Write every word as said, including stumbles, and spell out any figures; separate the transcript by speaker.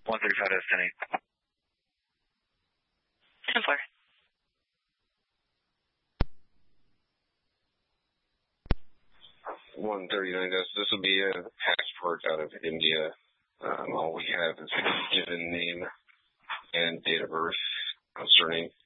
Speaker 1: one thirty-five S ten eight.
Speaker 2: ten four.
Speaker 3: one thirty-nine, this will be a passport out of India. Um, all we have is a given name and date of birth, surname.